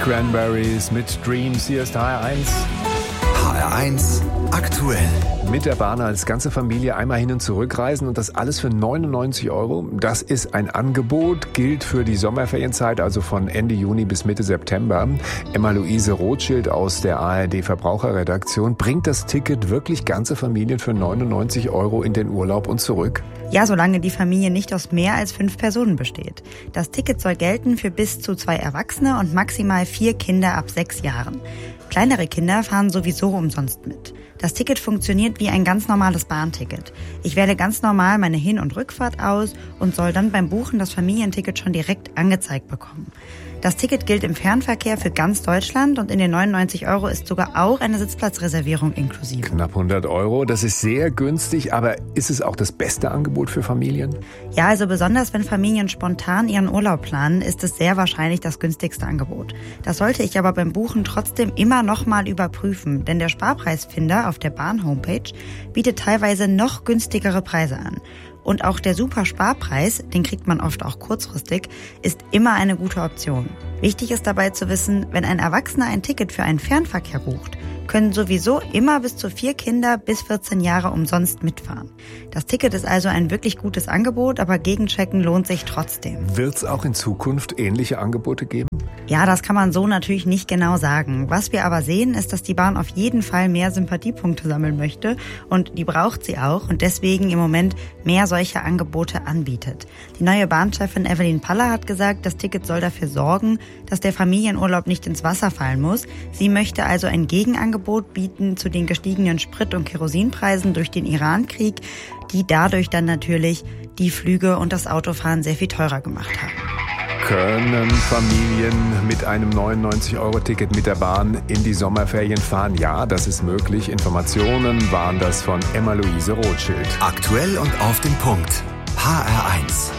Cranberries mit Dreams. Hier ist HR1. HR1 aktuell. Mit der Bahn als ganze Familie einmal hin und zurück reisen und das alles für 99 €. Das ist ein Angebot, gilt für die Sommerferienzeit, also von Ende Juni bis Mitte September. Emma-Luise Rothschild aus der ARD Verbraucherredaktion. Bringt das Ticket wirklich ganze Familien für 99 € in den Urlaub und zurück? Ja, solange die Familie nicht aus mehr als 5 Personen besteht. Das Ticket soll gelten für bis zu 2 Erwachsene und maximal 4 Kinder ab 6 Jahren. Kleinere Kinder fahren sowieso umsonst mit. Das Ticket funktioniert wie ein ganz normales Bahnticket. Ich wähle ganz normal meine Hin- und Rückfahrt aus und soll dann beim Buchen das Familienticket schon direkt angezeigt bekommen. Das Ticket gilt im Fernverkehr für ganz Deutschland und in den 99 € ist sogar auch eine Sitzplatzreservierung inklusive. Knapp 100 €, das ist sehr günstig, aber ist es auch das beste Angebot für Familien? Ja, also besonders wenn Familien spontan ihren Urlaub planen, ist es sehr wahrscheinlich das günstigste Angebot. Das sollte ich aber beim Buchen trotzdem immer noch mal überprüfen, denn der Sparpreisfinder auf der Bahn-Homepage bietet teilweise noch günstigere Preise an. Und auch der Super-Sparpreis, den kriegt man oft auch kurzfristig, ist immer eine gute Option. Wichtig ist dabei zu wissen, wenn ein Erwachsener ein Ticket für einen Fernverkehr bucht, können sowieso immer bis zu 4 Kinder bis 14 Jahre umsonst mitfahren. Das Ticket ist also ein wirklich gutes Angebot, aber Gegenchecken lohnt sich trotzdem. Wird es auch in Zukunft ähnliche Angebote geben? Ja, das kann man so natürlich nicht genau sagen. Was wir aber sehen, ist, dass die Bahn auf jeden Fall mehr Sympathiepunkte sammeln möchte und die braucht sie auch und deswegen im Moment mehr solche Angebote anbietet. Die neue Bahnchefin Evelyn Paller hat gesagt, das Ticket soll dafür sorgen, dass der Familienurlaub nicht ins Wasser fallen muss. Sie möchte also ein Gegenangebot bieten zu den gestiegenen Sprit- und Kerosinpreisen durch den Iran-Krieg, die dadurch dann natürlich die Flüge und das Autofahren sehr viel teurer gemacht haben. Können Familien mit einem 99-€ mit der Bahn in die Sommerferien fahren? Ja, das ist möglich. Informationen waren das von Emma-Luise Rothschild. Aktuell und auf den Punkt. HR1.